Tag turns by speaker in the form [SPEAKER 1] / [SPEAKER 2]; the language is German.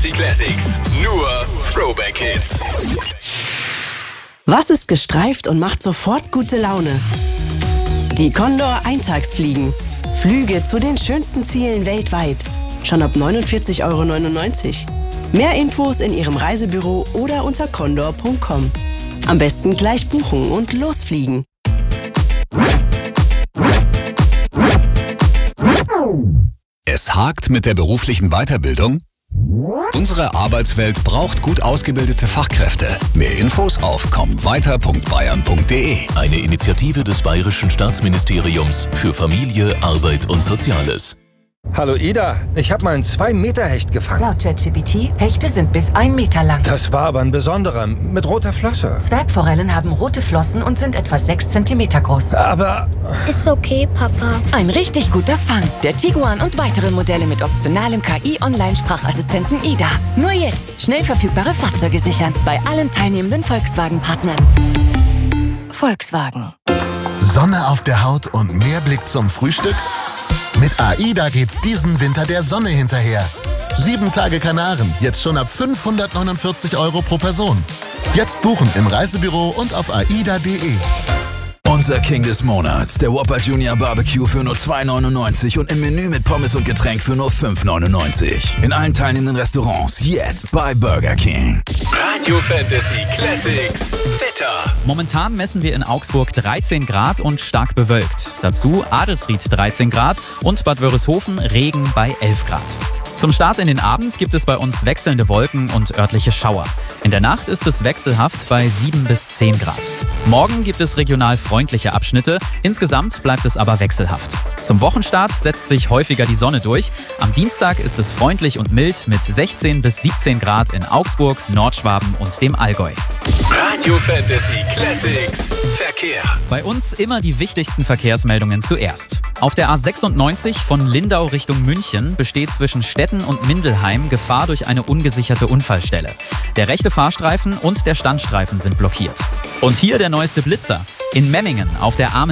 [SPEAKER 1] Fantasy Classics. Nur Throwback Hits.
[SPEAKER 2] Was ist gestreift und macht sofort gute Laune? Die Condor Eintagsfliegen. Flüge zu den schönsten Zielen weltweit. Schon ab 49,99 €. Mehr Infos in Ihrem Reisebüro oder unter condor.com. Am besten gleich buchen und losfliegen.
[SPEAKER 1] Es hakt mit der beruflichen Weiterbildung? Unsere Arbeitswelt braucht gut ausgebildete Fachkräfte. Mehr Infos auf kommweiter.bayern.de.
[SPEAKER 3] Eine Initiative des Bayerischen Staatsministeriums für Familie, Arbeit und Soziales.
[SPEAKER 4] Hallo Ida, ich habe mal einen 2-Meter-Hecht gefangen.
[SPEAKER 5] Laut ChatGPT, Hechte sind bis 1 Meter lang.
[SPEAKER 4] Das war aber ein besonderer, mit roter Flosse.
[SPEAKER 5] Zwergforellen haben rote Flossen und sind etwa 6 Zentimeter groß.
[SPEAKER 4] Aber...
[SPEAKER 6] Ist okay, Papa.
[SPEAKER 7] Ein richtig guter Fang. Der Tiguan und weitere Modelle mit optionalem KI-Online-Sprachassistenten Ida. Nur jetzt schnell verfügbare Fahrzeuge sichern. Bei allen teilnehmenden Volkswagen-Partnern. Volkswagen.
[SPEAKER 8] Sonne auf der Haut und mehr Blick zum Frühstück? Mit AIDA geht's diesen Winter der Sonne hinterher. 7 Tage Kanaren, jetzt schon ab 549 € pro Person. Jetzt buchen im Reisebüro und auf aida.de.
[SPEAKER 9] Unser King des Monats, der Whopper Junior Barbecue für nur 2,99 und im Menü mit Pommes und Getränk für nur 5,99. In allen teilnehmenden Restaurants jetzt bei Burger King.
[SPEAKER 1] Radio Fantasy Classics. Wetter.
[SPEAKER 10] Momentan messen wir in Augsburg 13 Grad und stark bewölkt. Dazu Adelsried 13 Grad und Bad Wörishofen Regen bei 11 Grad. Zum Start in den Abend gibt es bei uns wechselnde Wolken und örtliche Schauer. In der Nacht ist es wechselhaft bei 7 bis 10 Grad. Morgen gibt es regional freundliche Abschnitte, insgesamt bleibt es aber wechselhaft. Zum Wochenstart setzt sich häufiger die Sonne durch. Am Dienstag ist es freundlich und mild mit 16 bis 17 Grad in Augsburg, Nordschwaben und dem Allgäu.
[SPEAKER 1] Radio Fantasy Classics. Verkehr.
[SPEAKER 10] Bei uns immer die wichtigsten Verkehrsmeldungen zuerst. Auf der A96 von Lindau Richtung München besteht zwischen Stetten und Mindelheim Gefahr durch eine ungesicherte Unfallstelle. Der rechte Fahrstreifen und der Standstreifen sind blockiert. Und hier der neueste Blitzer. In Memmingen auf der